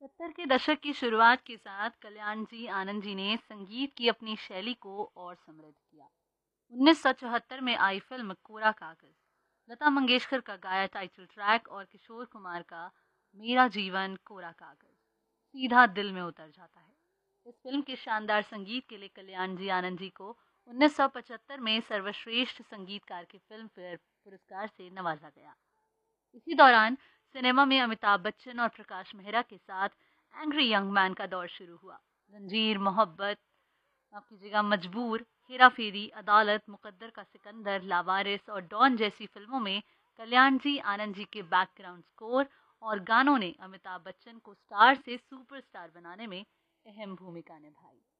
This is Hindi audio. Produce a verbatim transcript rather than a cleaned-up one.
सत्तर के दशक की शुरुआत के साथ कल्याण जी आनंद जी ने संगीत की अपनी शैली को और समृद्ध किया। उन्नीस सौ चौहत्तर में आई फिल्म कोरा कागज, लता मंगेशकर का गाया टाइटल ट्रैक और किशोर कुमार का मेरा जीवन कोरा कागज सीधा दिल में उतर जाता है। इस फिल्म के शानदार संगीत के लिए कल्याण जी आनंद जी को उन्नीस सौ पचहत्तर में सर्वश्रेष्ठ संगीतकार के फिल्म फेयर पुरस्कार से नवाजा गया। इसी दौरान सिनेमा में अमिताभ बच्चन और प्रकाश मेहरा के साथ एंग्री यंग मैन का दौर शुरू हुआ। जंजीर, मोहब्बत, माफ कीजिएगा, मजबूर, हेरा फेरी, अदालत, मुकद्दर का सिकंदर, लावारिस और डॉन जैसी फिल्मों में कल्याण जी आनंद जी के बैकग्राउंड स्कोर और गानों ने अमिताभ बच्चन को स्टार से सुपरस्टार बनाने में अहम भूमिका निभाई।